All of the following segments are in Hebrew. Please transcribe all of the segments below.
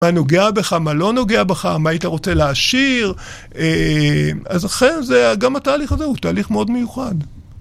מה נוגע בך, מה לא נוגע בך, מה היית רוצה להשאיר. אז אחרי זה, גם התהליך הזה הוא תהליך מאוד מיוחד.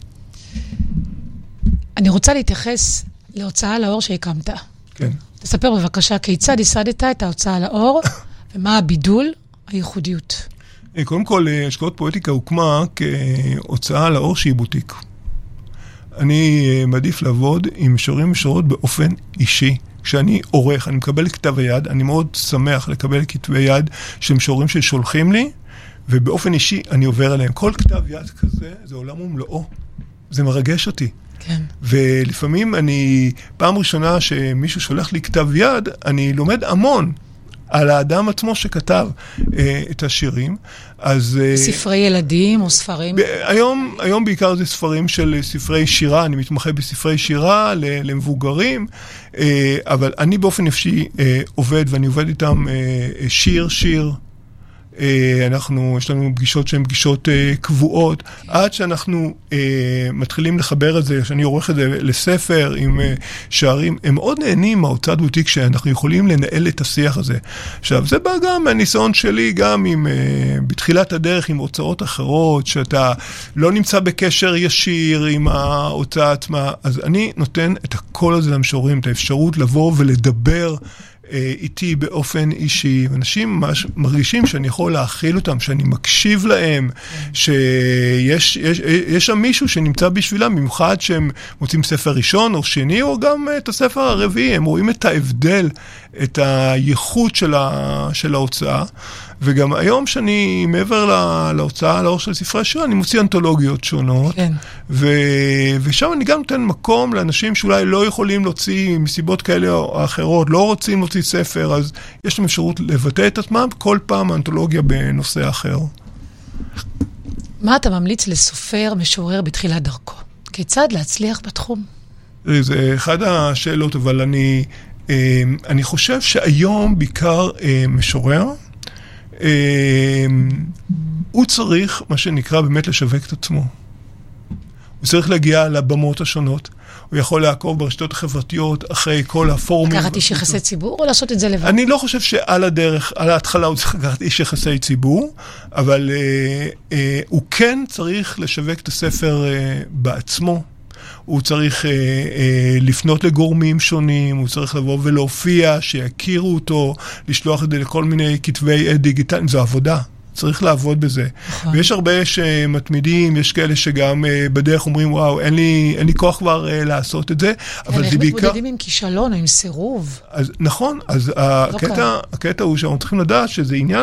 אני רוצה להתייחס להוצאה לאור שהקמת. כן. תספר בבקשה, כיצד ייסדת את ההוצאה לאור, ומה הבידול, הייחודיות. קודם כל, השקעות פואטיקה הוקמה כהוצאה לאור שהיא בוטיק. אני מעדיף לעבוד עם משוררים ומשוררות באופן אישי. כשאני עורך, אני מקבל כתב היד, אני מאוד שמח לקבל כתבי יד של משוררים ששולחים לי, ובאופן אישי אני עובר עליהם. כל כתב יד כזה, זה עולם ומלואו. זה מרגש אותי. כן. ולפעמים פעם ראשונה שמישהו שולח לי כתב יד, אני לומד המון על האדם עצמו שכתב את השירים. אז ספרי ילדים או ספרים? היום בעיקר זה ספרים של ספרי שירה, אני מתמחה בספרי שירה למבוגרים, אבל אני באופן נפשי עובד, ואני עובד איתם שיר, יש לנו פגישות שהן פגישות קבועות, עד שאנחנו מתחילים לחבר את זה, שאני עורך את זה לספר עם שערים, הם מאוד נהנים מההוצאת בוטיק שאנחנו יכולים לנהל את השיח הזה. עכשיו, זה בא גם מהניסיון שלי, גם בתחילת הדרך עם הוצאות אחרות, שאתה לא נמצא בקשר ישיר עם ההוצאה עצמה, אז אני נותן את הקול הזה למשוררים, את האפשרות לבוא ולדבר איתי באופן אישי, ואנשים מרגישים שאני יכול להכיל אותם, שאני מקשיב להם, שיש שם מישהו שנמצא בשבילם, במיוחד שהם מוצאים ספר ראשון או שני, או גם את הספר הרביעי, הם רואים את ההבדל, את הייחוד של ההוצאה, וגם היום שאני מעבר להוצאה לאור של ספרי שירה, אני מוציא אנתולוגיות שונות, כן. ושם אני גם נותן מקום לאנשים שאולי לא יכולים להוציא מסיבות כאלה או אחרות, לא רוצים להוציא ספר, אז יש להם אפשרות לבטא את עצמם, כל פעם האנתולוגיה בנושא אחר. מה אתה ממליץ לסופר משורר בתחילת דרכו? כיצד להצליח בתחום? זה אחד השאלות, אבל אני חושב שהיום בעיקר משורר, הוא צריך, מה שנקרא, באמת לשווק את עצמו. הוא צריך להגיע לבמות השונות. הוא יכול לעקוב ברשתות החברתיות אחרי כל הפורומים. לקחת איש יחסי ציבור או לעשות את זה לבד? אני לא חושב שעל הדרך, על ההתחלה הוא צריך לקחת איש יחסי ציבור, אבל הוא כן צריך לשווק את הספר בעצמו. הוא צריך לפנות לגורמים שונים, הוא צריך לבוא ולהופיע, שיכירו אותו, לשלוח את זה לכל מיני כתבי עת דיגיטליים, זו עבודה. צריך לעבוד בזה. נכון. ויש הרבה שמתמידים, יש כאלה שגם בדרך אומרים, וואו, אין לי כוח כבר לעשות את זה. אבל איך זה בעיקר... מתמודדים עם כישלון או עם סירוב? אז, נכון, אז הקטע הוא שאנחנו צריכים לדעת שזה עניין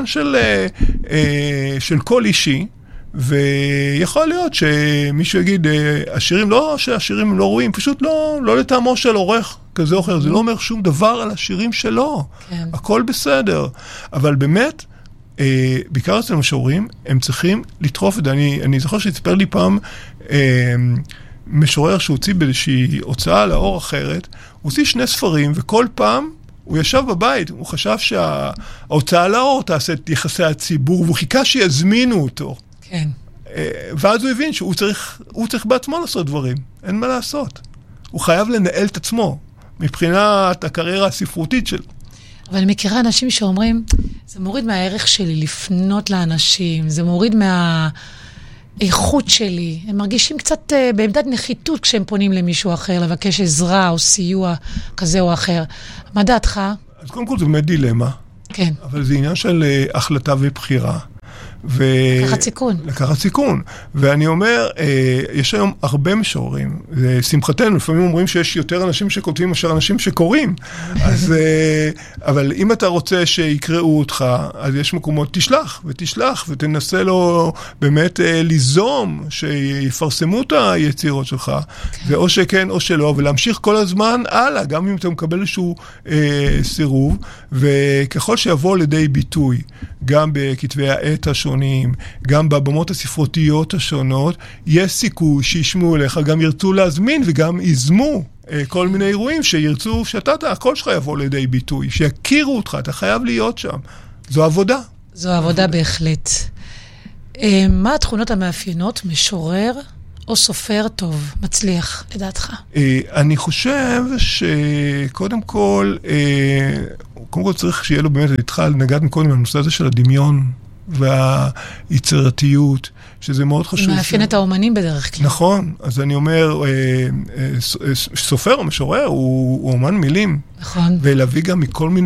של כל אישי, ויכול להיות שמישהו יגיד, השירים לא שהשירים הם לא רואים, פשוט לא לטעמו של עורך כזה או אחר, זה לא אומר שום דבר על השירים שלו. כן. הכל בסדר. אבל באמת, בעיקר אצל משוררים, הם צריכים לטרוף את זה. אני זוכר שהספר לי פעם משורר שהוציא באיזושהי הוצאה לאור אחרת, הוא הוציא 2 ספרים, וכל פעם הוא ישב בבית, הוא חשב שההוצאה לאור תעשה את יחסי הציבור, והוא חיכה שיזמינו אותו. כן. ואז הוא הבין שהוא צריך בעצמו לעשות דברים. אין מה לעשות. הוא חייב לנהל את עצמו, מבחינת הקריירה הספרותית שלו. אבל אני מכירה אנשים שאומרים, זה מוריד מהערך שלי לפנות לאנשים, זה מוריד מהאיכות שלי. הם מרגישים קצת בעמדת נחיתות כשהם פונים למישהו אחר, לבקש עזרה או סיוע כזה או אחר. מה דעתך? אז קודם כל זה באמת דילמה. כן. אבל זה עניין של החלטה ובחירה. לקחת סיכון. ואני אומר, יש היום הרבה משוררים, שמחתנו, לפעמים אומרים שיש יותר אנשים שכותבים מאשר אנשים שקוראים, אבל אם אתה רוצה שיקראו אותך, אז יש מקומות, תשלח, ותנסה לו באמת ליזום, שיפרסמו את היצירות שלך, ואו שכן או שלא, ולהמשיך כל הזמן הלאה, גם אם אתה מקבל איזשהו סירוב, וככל שיבוא לידי ביטוי, גם בכתבי העת השונים, גם בבמות הספרותיות השונות, יש סיכוי שישמעו אליך, גם ירצו להזמין וגם יזמו כל מיני אירועים שירצו הקול שלך יבוא לידי ביטוי, שיכירו אותך, אתה חייב להיות שם. זו עבודה. זו עבודה בהחלט. מה התכונות המאפיינות משורר או סופר טוב מצליח, לדעתך? אני חושב שקודם כל, קודם כל צריך שיהיה לו באמת, התחל, נגעת מקודם, הנושא הזה של הדמיון והיצירתיות, שזה מאוד חשוב. מאפיין את האומנים בדרך כלל. נכון, אז אני אומר, סופר או משורר הוא אומן מילים. נכון. ולהביא גם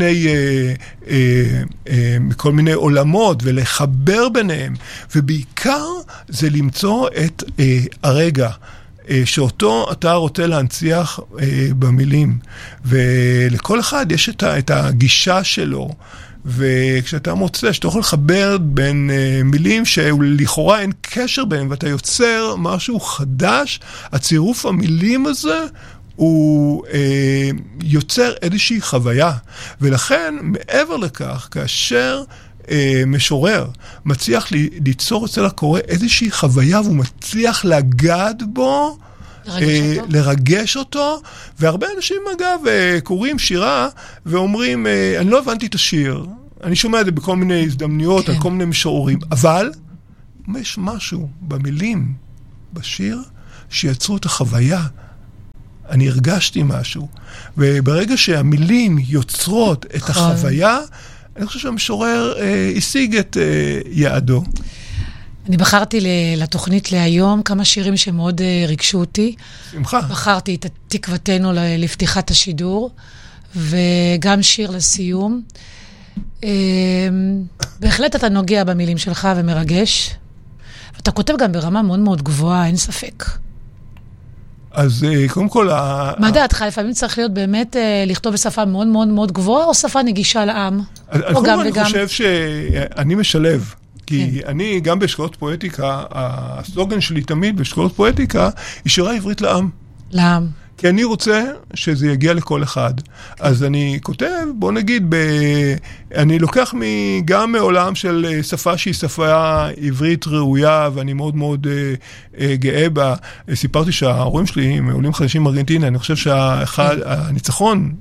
מכל מיני עולמות, ולחבר ביניהם. ובעיקר זה למצוא את הרגע. שאותו אתה רוצה להנציח במילים. ולכל אחד יש את הגישה שלו. וכשאתה מוצא, שאתה יכול לחבר בין מילים שלכאורה אין קשר ביניהם, ואתה יוצר משהו חדש, הצירוף המילים הזה הוא יוצר איזושהי חוויה. ולכן, מעבר לכך, כאשר משורר מצליח ליצור אצל הקורא איזושהי חוויה, והוא מצליח לגעת בו, לרגש אותו, והרבה אנשים אגב קוראים שירה ואומרים, אני לא הבנתי את השיר, אני שומע את זה בכל מיני הזדמנויות, על כל מיני משוררים, אבל יש משהו במילים, בשיר, שיצרו את החוויה. אני הרגשתי משהו, וברגע שהמילים יוצרות את החוויה, אני חושב שהמשורר השיג את יעדו. אני בחרתי לתוכנית להיום כמה שירים שמאוד ריגשו אותי. שמחה. בחרתי את תקוותנו לפתיחת השידור, וגם שיר לסיום. בהחלט אתה נוגע במילים שלך ומרגש, ואתה כותב גם ברמה מאוד מאוד גבוהה, אין ספק. אז קודם כל... מה דעתך? לפעמים צריך להיות באמת לכתוב בשפה מאוד מאוד מאוד גבוהה, או שפה נגישה לעם? או גם וגם? אני חושב שאני משלב. כי אני, גם בשקולות פואטיקה, הסלוגן שלי תמיד בשקולות פואטיקה, היא שירה עברית לעם. לעם. כי אני רוצה שזה יגיע לכל אחד. אז אני כותב, בוא נגיד, אני לוקח גם מעולם של שפה שהיא שפה עברית ראויה, ואני מאוד מאוד גאה בה. סיפרתי שההורים שלי הם עולים חדשים מארגנטינה, אני חושב שהניצחון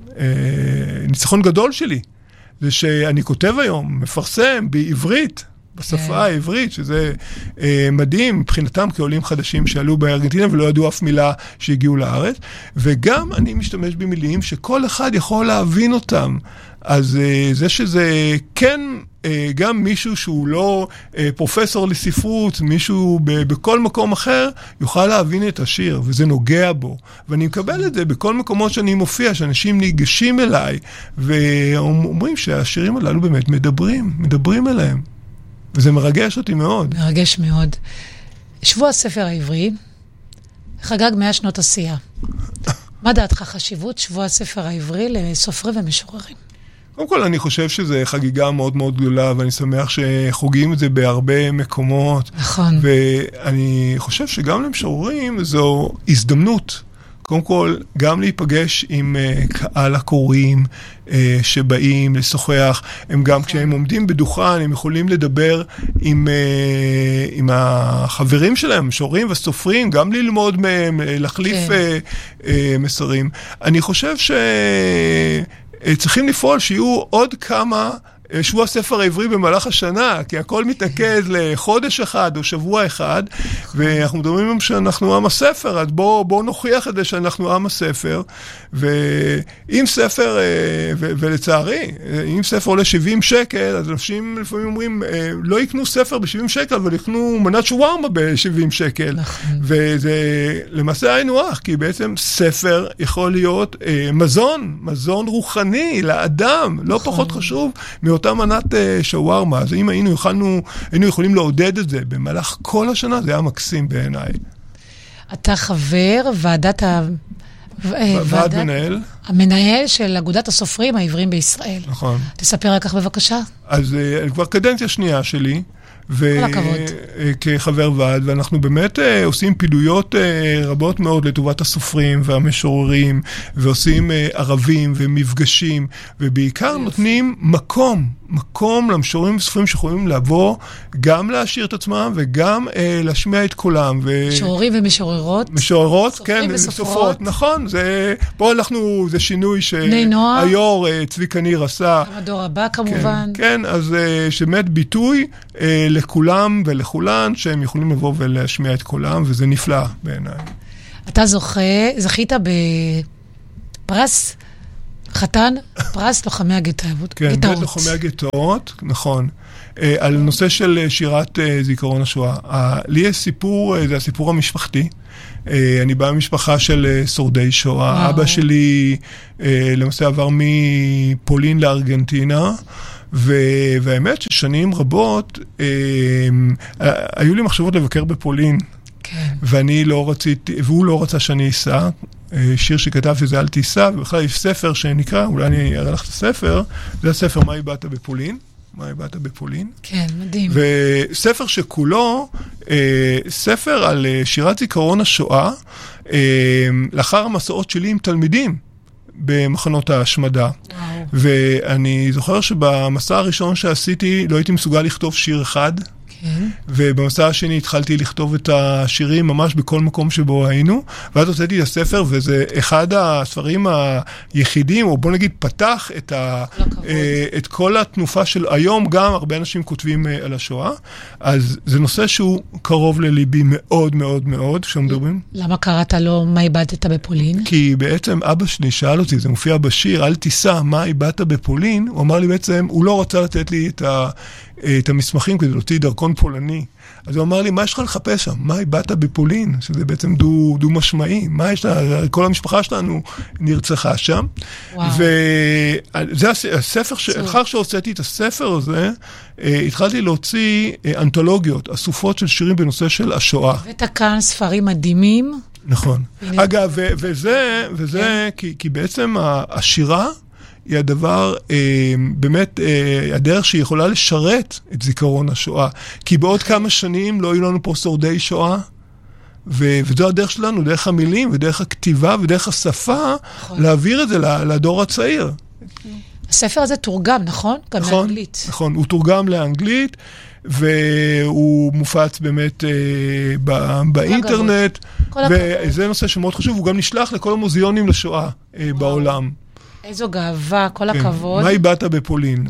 גדול שלי, זה שאני כותב היום, מפרסם בעברית, בשפה העברית, שזה מדהים מבחינתם כעולים חדשים שעלו בארגנטינה ולא ידעו אף מילה שהגיעו לארץ, וגם אני משתמש במילים שכל אחד יכול להבין אותם. אז זה שזה כן גם מישהו שהוא לא פרופסור לספרות, מישהו בכל מקום אחר, יוכל להבין את השיר, וזה נוגע בו. ואני מקבל את זה בכל מקומות שאני מופיע, שאנשים ניגשים אליי, ואומרים שהשירים הללו באמת מדברים אליהם. וזה מרגש אותי מאוד. מרגש מאוד. שבוע הספר העברי חגג 100 שנות עשייה. מה דעתך חשיבות שבוע הספר העברי לסופרים ומשוררים? קודם כל, אני חושב שזו חגיגה מאוד מאוד גדולה, ואני שמח שחוגים את זה בהרבה מקומות. נכון. ואני חושב שגם למשוררים זו הזדמנות. קודם כל, גם להיפגש עם קהל הקוראים שבאים לשוחח, הם גם כשהם עומדים בדוכן, הם יכולים לדבר עם החברים שלהם, משוררים וסופרים, גם ללמוד מהם, להחליף מסרים. אני חושב שצריכים לפעול שיהיו עוד כמה שבוע הספר העברי במהלך השנה, כי הכל מתנקז לחודש אחד או שבוע אחד, ואנחנו מדברים שאנחנו עם הספר, אז בואו נוכיח את זה שאנחנו עם הספר, ואם ספר, ולצערי, אם ספר עולה 70 שקל, אז אנשים לפעמים אומרים, לא יקנו ספר ב-70 שקל, אבל יקנו מנת שווארמה ב-70 שקל. וזה למעשה היינו הך, כי בעצם ספר יכול להיות מזון רוחני לאדם, לא פחות חשוב מאותה מנת שווארמה. אז אם היינו יכולים לעודד את זה במהלך כל השנה, זה היה מקסים בעיניי. אתה חבר ועדת ועד מנהל. המנהל של אגודת הסופרים העבריים בישראל. נכון. תספר על כך בבקשה. אז כבר קדנציה שנייה שלי. כל הכבוד. כחבר ועד, ואנחנו באמת עושים פעילויות רבות מאוד לטובת הסופרים והמשוררים, ועושים ערבים ומפגשים, ובעיקר נותנים מקום למשוררים וסופרים שיכולים לבוא, גם להשאיר את עצמם, וגם להשמיע את קולם. משוררים ומשוררות. משוררות, כן, וסופרות. נכון, פה זה שינוי שהיור צביקה ניר עשה. הדור הבא כמובן. כן, אז שבאמת ביטוי לכולם ולכולן, שהם יכולים לבוא ולהשמיע את קולם, וזה נפלא בעיניי. אתה זכית בפרס חתן, פרס לוחמי הגטאות. כן, בית לוחמי הגטאות, נכון. על נושא של שירת זיכרון השואה. לי יש סיפור, זה הסיפור המשפחתי. אני בא ממשפחה של שורדי שואה. אבא שלי למעשה עבר מפולין לארגנטינה, והאמת ששנים רבות היו לי מחשבות לבקר בפולין. ואני לא רציתי, והוא לא רצה שאני אסע. שיר שכתבתי זה אל תיסע, ובכלל יש ספר שנקרא, אולי אני אראה לך את הספר, זה הספר מה איבדת בפולין. מה איבדת בפולין. כן, מדהים. וספר שכולו, ספר על שירת זיכרון השואה, לאחר המסעות שלי עם תלמידים במחנות ההשמדה. וואו. ואני זוכר שבמסע הראשון שעשיתי, לא הייתי מסוגל לכתוב שיר אחד, כן. ובמסע השני התחלתי לכתוב את השירים ממש בכל מקום שבו היינו, ואז הוצאתי את הספר, וזה אחד הספרים היחידים, או בוא נגיד פתח את כל התנופה של היום, גם הרבה אנשים כותבים על השואה, אז זה נושא שהוא קרוב לליבי מאוד מאוד מאוד, שמדברים. למה קראת לו מה איבדת בפולין? כי בעצם אבא שלי שאל אותי, זה מופיע בשיר, אל תיסע, מה איבדת בפולין? הוא אמר לי בעצם, הוא לא רצה לתת לי את המסמכים כדי להוציא דרכון פולני. אז הוא אמר לי, מה יש לך לחפש שם? מה איבדת בפולין? שזה בעצם דו משמעי. מה יש לה? כל המשפחה שלנו נרצחה שם. וזה הספר, אחר שהוצאתי את הספר הזה, התחלתי להוציא אנתולוגיות, אסופות של שירים בנושא של השואה. הבאת כאן ספרים מדהימים. נכון. אגב, וזה כי בעצם השירה, היא הדבר, באמת, הדרך שהיא יכולה לשרת את זיכרון השואה. כי בעוד כמה שנים לא יהיו לנו פה שורדי שואה, וזו הדרך שלנו, דרך המילים ודרך הכתיבה ודרך השפה, להעביר את זה לדור הצעיר. הספר הזה תורגם, נכון? גם לאנגלית. נכון, הוא תורגם לאנגלית, והוא מופץ באמת באינטרנט, וזה נושא שמאוד חשוב, הוא גם נשלח לכל המוזיאונים לשואה בעולם. איזו גאווה, כל הכבוד. מה איבדת בפולין?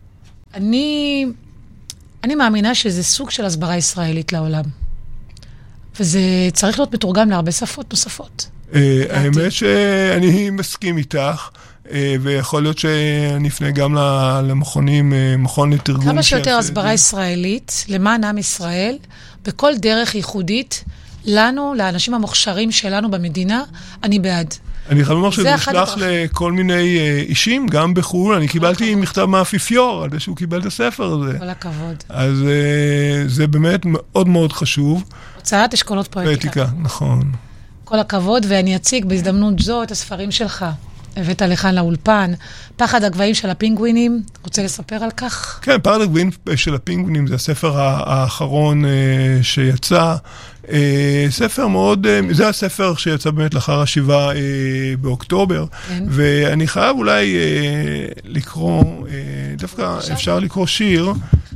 אני מאמינה שזה סוג של הסברה ישראלית לעולם. וזה צריך להיות מתורגם להרבה שפות נוספות. האמת שאני מסכים איתך, ויכול להיות שאני אפנה גם למכונים, מכון לתרגום. כמה שיותר הסברה ישראלית, למען עם ישראל, בכל דרך ייחודית, לנו, לאנשים המוכשרים שלנו במדינה, אני בעד. אני חייב לומר שזה נשלח לכל מיני אישים, גם בחו"ל. אני קיבלתי מכתב מהאפיפיור, על זה שהוא קיבל את הספר הזה. כל הכבוד. אז זה באמת מאוד מאוד חשוב. הוצאת אשכולות פואטיקה. נכון. כל הכבוד, ואני אציג בהזדמנות זו את הספרים שלך. הבאת לכאן לאולפן. פחד הגבהים של הפינגווינים. רוצה לספר על כך? כן, פחד הגבהים של הפינגווינים זה הספר האחרון שיצא. ספר מאוד, זה הספר שיצא באמת לאחר 7 באוקטובר, ואני חייב אולי לקרוא, דווקא אפשר לקרוא שיר,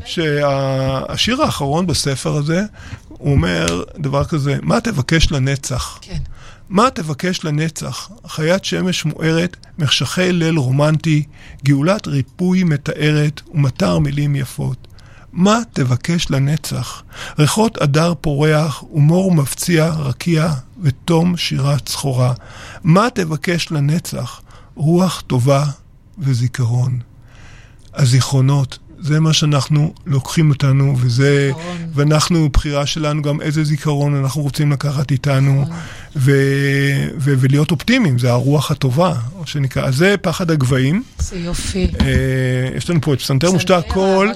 שהשיר האחרון בספר הזה, הוא אומר דבר כזה, מה תבקש לנצח? כן. מה תבקש לנצח? חיית שמש מוארת, מחשכי ליל רומנטי, גאולת ריפוי מתארת ומטר מילים יפות. מה תבקש לנצח? ריחות אדר פורח ומור מפציע רקיע ותום שירת סחורה. מה תבקש לנצח? רוח טובה וזיכרון. הזיכרונות, זה מה שאנחנו לוקחים אותנו, וזה, ואנחנו, בחירה שלנו גם איזה זיכרון אנחנו רוצים לקחת איתנו, ולהיות אופטימיים, זה הרוח הטובה, או שנקרא. אז זה פחד הגבהים. זה יופי. יש לנו פה את פסנתר מושתק קול.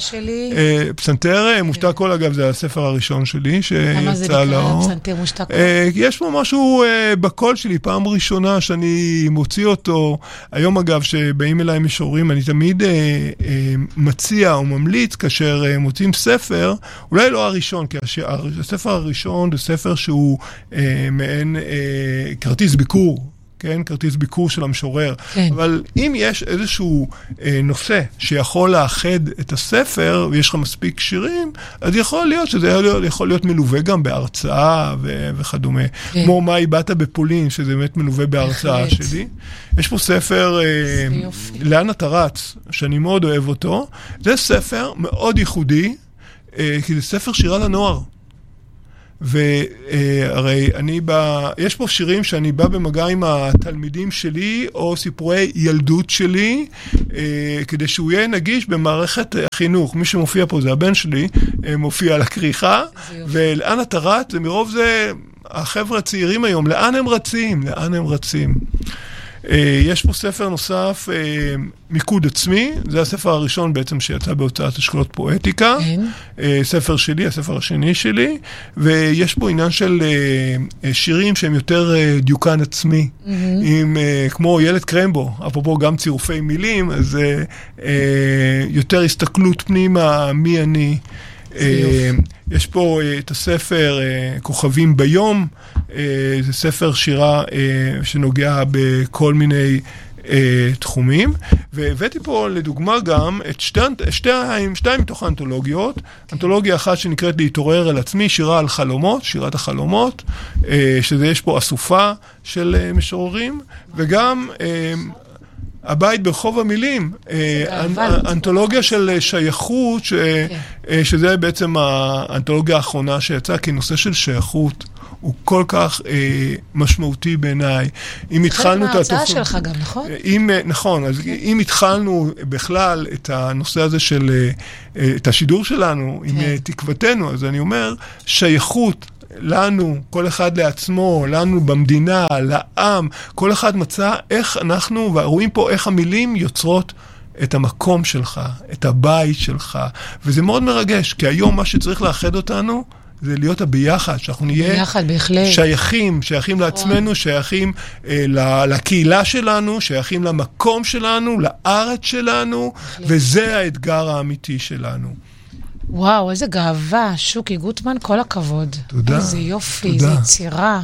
פסנתר מושתק קול, אגב, זה הספר הראשון שלי, שיצא לאור. פסנתר מושתק קול? יש פה משהו בקול שלי, פעם ראשונה שאני מוציא אותו. היום, אגב, שבאים אליי משוררים, אני תמיד מציע או ממליץ, כאשר מוצאים ספר, אולי לא הראשון, כי הספר הראשון זה ספר שהוא מעין כרטיס ביקור כן? כרטיס ביקור של המשורר. כן. אבל אם יש איזשהו נושא שיכול לאחד את הספר, ויש לך מספיק שירים, אז יכול להיות שזה יכול להיות מלווה גם בהרצאה וכדומה. כן. כמו מה איבדת בפולין, שזה באמת מלווה בהרצאה שלי. יש פה ספר, לאן אתה רץ, שאני מאוד אוהב אותו. זה ספר מאוד ייחודי, כי זה ספר שירה לנוער. והרי יש פה שירים שאני בא במגע עם התלמידים שלי, או סיפורי ילדות שלי, כדי שהוא יהיה נגיש במערכת החינוך. מי שמופיע פה זה הבן שלי, מופיע על הכריכה, ולאן אתה רץ, זה מרוב זה החבר'ה הצעירים היום, לאן הם רצים? לאן הם רצים? יש פה ספר נוסף, מיקוד עצמי, זה הספר הראשון בעצם שיצא בהוצאת אשכולות פואטיקה, ספר שלי, הספר השני שלי, ויש פה עניין של שירים שהם יותר דיוקן עצמי, כמו ילד קרמבו, אפרופו גם צירופי מילים, אז יותר הסתכלות פנימה, מי אני. יש פה את הספר כוכבים ביום, זה ספר שירה שנוגע בכל מיני תחומים, והבאתי פה לדוגמה גם את שתיים מתוך האנתולוגיות, אנתולוגיה אחת שנקראת להתעורר על עצמי, שירה על חלומות, שירת החלומות, שזה יש פה אסופה של משוררים, וגם הבית ברחוב המילים, אנתולוגיה של שייכות, שזה בעצם האנתולוגיה האחרונה שיצאה, כי נושא של שייכות הוא כל כך משמעותי בעיניי. חלק מההרצאה שלך גם, נכון? נכון, אז אם התחלנו בכלל את הנושא הזה של, את השידור שלנו, עם תקוותנו, אז אני אומר, שייכות, לנו, כל אחד לעצמו, לנו במדינה, לעם, כל אחד מצא איך אנחנו, ורואים פה איך המילים יוצרות את המקום שלך, את הבית שלך, וזה מאוד מרגש, כי היום מה שצריך לאחד אותנו, זה להיות הביחד, שאנחנו נהיה ביחד, בהחלט. שייכים לעצמנו, שייכים לקהילה שלנו, שייכים למקום שלנו, לארץ שלנו, וזה האתגר האמיתי שלנו. וואו, איזה גאווה, שוקי גוטמן, כל הכבוד. תודה. איזה יופי, איזה יצירה.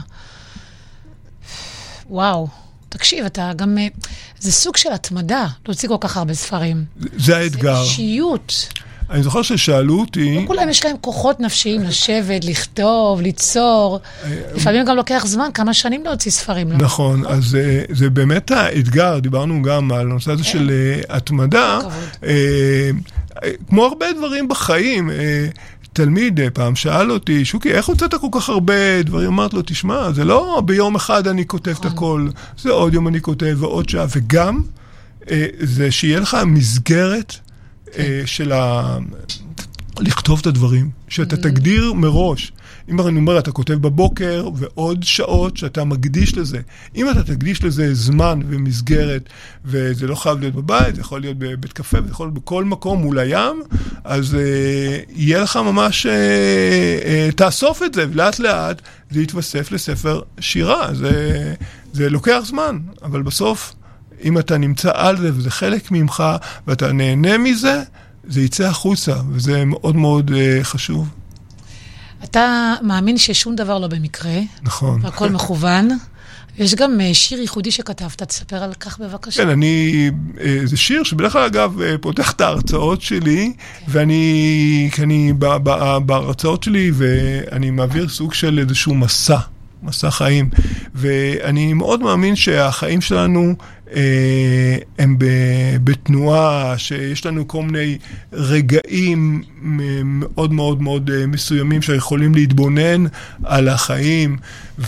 וואו, תקשיב, אתה גם, זה סוג של התמדה, להוציא כל כך הרבה ספרים. זה האתגר. זה אישיות. אני זוכר ששאלו אותי... לא כולם יש להם כוחות נפשיים לשבת, לכתוב, ליצור. לפעמים גם לוקח זמן, כמה שנים להוציא ספרים. נכון, אז זה באמת האתגר, דיברנו גם על הנושא הזה של התמדה. כמו הרבה דברים בחיים, תלמיד פעם שאל אותי, שוקי, איך הוצאת כל כך הרבה דברים? אמרת לו, תשמע, זה לא ביום אחד אני כותב את הכל, זה עוד יום אני כותב ועוד שעה, וגם זה שיהיה לך מסגרת של לכתוב את הדברים, שאתה תגדיר מראש. אם אני אומר, אתה כותב בבוקר ועוד שעות שאתה מקדיש לזה. אם אתה תקדיש לזה זמן ומסגרת, וזה לא חייב להיות בבית, זה יכול להיות בבית קפה, זה יכול להיות בכל מקום מול הים, אז יהיה לך ממש, תאסוף את זה, ולאט לאט זה יתווסף לספר שירה. זה לוקח זמן, אבל בסוף, אם אתה נמצא על זה, וזה חלק ממך, ואתה נהנה מזה, זה יצא החוצה, וזה מאוד מאוד חשוב. אתה מאמין ששום דבר לא במקרה. נכון. הכל מכוון. יש גם שיר ייחודי שכתבת, תספר על כך בבקשה. כן, זה שיר שבדרך כלל אגב פותח את ההרצאות שלי, ואני בהרצאות שלי, ואני מעביר סוג של איזשהו מסע חיים, ואני מאוד מאמין שהחיים שלנו הם בתנועה, שיש לנו כל מיני רגעים מאוד מאוד מאוד מסוימים שיכולים להתבונן על החיים,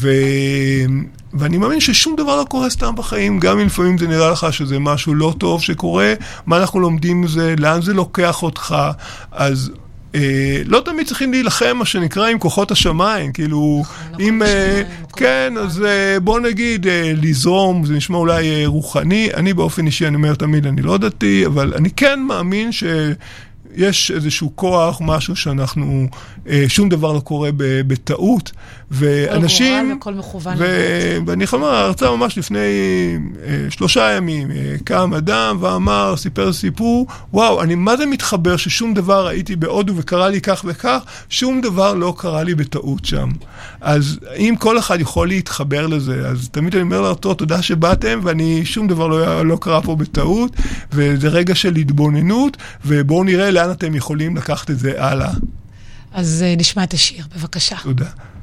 ואני מאמין ששום דבר לא קורה סתם בחיים, גם אם לפעמים זה נראה לך שזה משהו לא טוב שקורה, מה אנחנו לומדים מזה, לאן זה לוקח אותך, אז לא תמיד צריכים להילחם, מה שנקרא, עם כוחות השמיים, כאילו, אם, כן, אז בוא נגיד, לזרום, זה נשמע אולי רוחני, אני באופן אישי, אני אומר תמיד, אני לא דתי, אבל אני כן מאמין יש איזשהו כוח, משהו שאנחנו, שום דבר לא קורה בטעות, ואנשים... כל גורל וכל מכוון. ואני יכול לומר, הרצאה ממש לפני 3 ימים, קם אדם ואמר, סיפר סיפור, וואו, אני מה זה מתחבר ששום דבר הייתי בהודו וקרה לי כך וכך, שום דבר לא קרה לי בטעות שם. אז אם כל אחד יכול להתחבר לזה, אז תמיד אני אומר לאותו, תודה שבאתם, ואני שום דבר לא קרה פה בטעות, וזה רגע של התבוננות, ובואו נראה לאן אתם יכולים לקחת את זה הלאה. אז נשמע את השיר, בבקשה. תודה.